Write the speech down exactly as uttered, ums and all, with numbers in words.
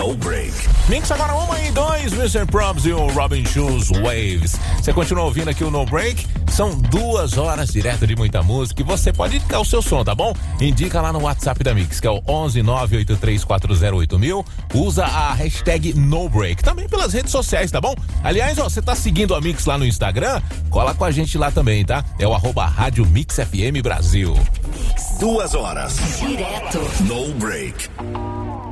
No Break. Mix agora uma e dois, mister Probs e o Robin Schulz Waves. Você continua ouvindo aqui o No Break? São duas horas direto de muita música e você pode indicar o seu som, tá bom? Indica lá no WhatsApp da Mix, que é o onze nove oito três quatro zero oito mil. Usa a hashtag No Break. Também pelas redes sociais, tá bom? Aliás, ó, você tá seguindo a Mix lá no Instagram? Cola com a gente lá também, tá? É o arroba Rádio Mix F M Brasil. Duas horas. Direto. No Break.